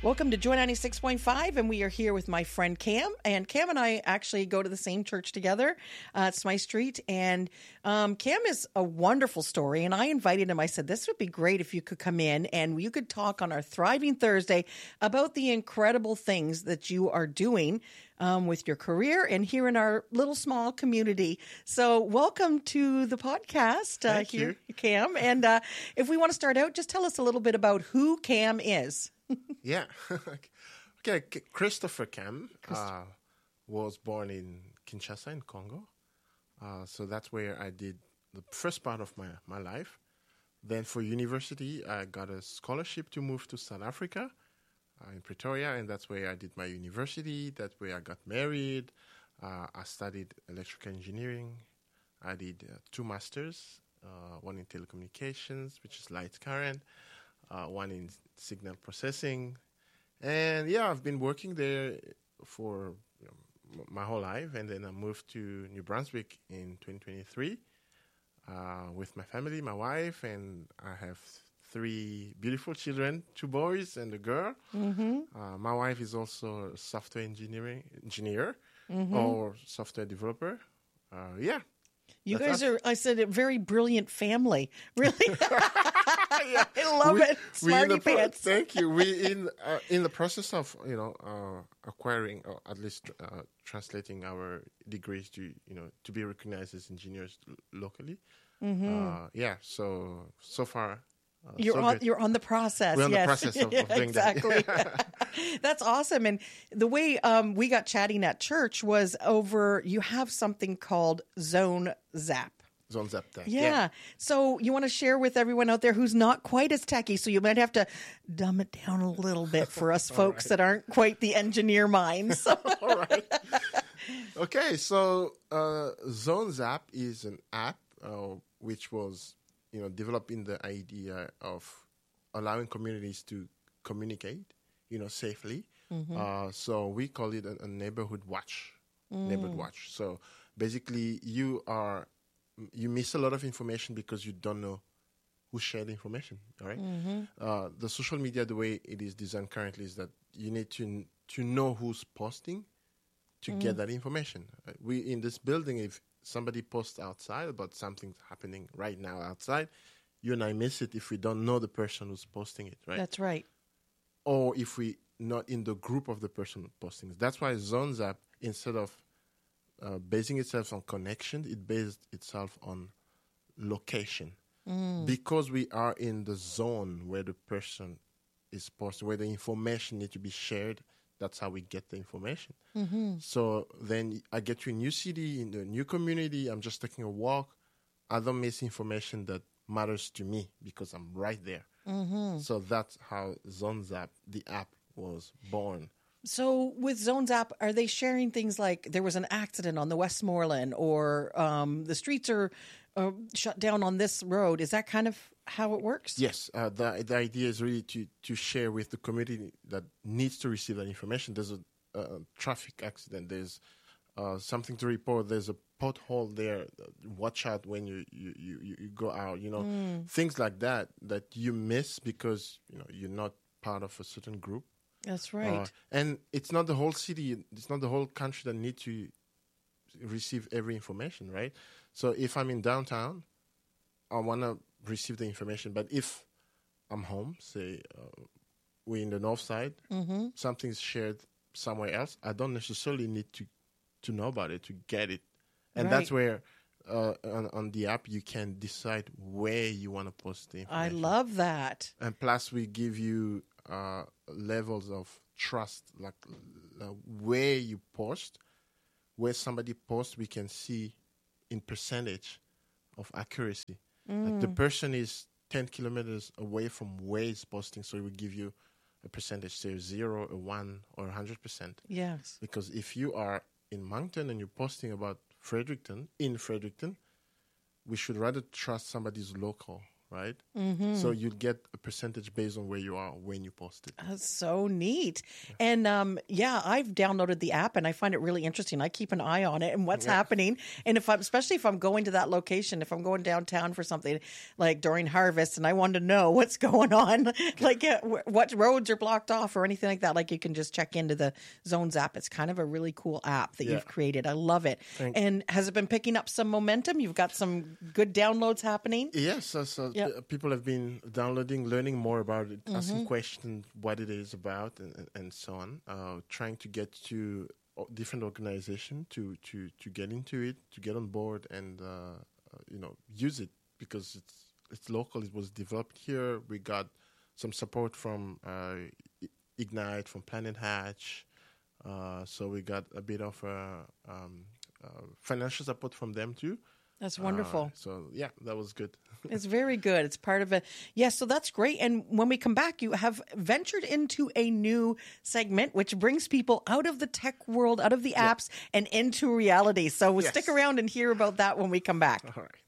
Welcome to Joy 96.5, and we are here with my friend Cam. And Cam and I actually go to the same church together at Smythe Street. And Cam is a wonderful story. And I invited him. I said, this would be great if you could come in and you could talk on our Thriving Thursday about the incredible things that you are doing with your career and here in our little small community. So welcome to the podcast Thank here, you. Cam. And if we want to start out, just tell us a little bit about who Cam is. Yeah. Okay. Christopher Cam was born in Kinshasa in Congo. So that's where I did the first part of my life. Then for university, I got a scholarship to move to South Africa in Pretoria, and that's where I did my university. That's where I got married. I studied electrical engineering. I did 2 masters, one in telecommunications, which is light current, one in signal processing. And yeah, I've been working there for my whole life. And then I moved to New Brunswick in 2023 with my family, my wife, and I have 3 beautiful children, 2 boys and a girl. Mm-hmm. My wife is also a software engineer or software developer. Yeah. You guys are, I said, a very brilliant family. Really? I love it. Smarty pants. Thank you. We in the process of, acquiring or at least translating our degrees to, to be recognized as engineers locally. Mm-hmm. So far. You're on the process. We're on yes. the process of doing exactly. that. That's awesome. And the way we got chatting at church was over, you have something called Zone Zap. Zone Zap Tech. Yeah. So you want to share with everyone out there who's not quite as techy, so you might have to dumb it down a little bit for us folks that aren't quite the engineer minds. All right. Okay, so Zone Zap is an app which was developed in the idea of allowing communities to communicate, safely. Mm-hmm. So we call it a neighborhood watch. Neighborhood watch. So basically, you miss a lot of information because you don't know who shared the information. All right. Mm-hmm. The social media, the way it is designed currently, is that you need to know who's posting to get that information. We in this building, if somebody posts outside about something happening right now outside, you and I miss it if we don't know the person who's posting it, right? That's right. Or if we not in the group of the person posting it. That's why Zone Zap, instead of basing itself on connection, it based itself on location. Because we are in the zone where the person is posting, where the information needs to be shared. That's how we get the information. Mm-hmm. So then I get to a new city, in a new community. I'm just taking a walk. I don't miss information that matters to me because I'm right there. Mm-hmm. So that's how Zone Zap, the app, was born. So with Zone Zap, are they sharing things like there was an accident on the Westmoreland or the streets are shut down on this road? Is that kind of how it works? Yes. The idea is really to share with the community that needs to receive that information. There's a traffic accident. There's something to report. There's a pothole there. Watch out when you go out. Things like that you miss because you're not part of a certain group. That's right. And it's not the whole city. It's not the whole country that need to receive every information, right? So if I'm in downtown, I want to receive the information. But if I'm home, say we're in the north side, something's shared somewhere else, I don't necessarily need to know about it, to get it. And that's where on the app you can decide where you want to post the information. I love that. And plus we give you levels of trust, like where you post, where somebody posts, we can see in percentage of accuracy. Like the person is 10 kilometers away from where he's posting, so it will give you a percentage, say 0, a 1, or 100%. Yes. Because if you are in Moncton and you're posting about Fredericton, we should rather trust somebody's local, right? Mm-hmm. So you'd get a percentage based on where you are when you post it. That's so neat. And I've downloaded the app and I find it really interesting. I keep an eye on it and what's happening. And especially if I'm going to that location, if I'm going downtown for something like during harvest and I want to know what's going on, like what roads are blocked off or anything like that, like you can just check into the Zones app. It's kind of a really cool app that you've created. I love it. And has it been picking up some momentum? You've got some good downloads happening? Yes. So people have been downloading, learning more about it, asking questions, what it is about, and so on. Trying to get to different organizations to get into it, to get on board, and use it because it's local. It was developed here. We got some support from Ignite, from Planet Hatch. So we got a bit of financial support from them too. That's wonderful. So that was good. It's very good. It's part of it. Yes, so that's great. And when we come back, you have ventured into a new segment, which brings people out of the tech world, out of the apps, and into reality. So stick around and hear about that when we come back. All right.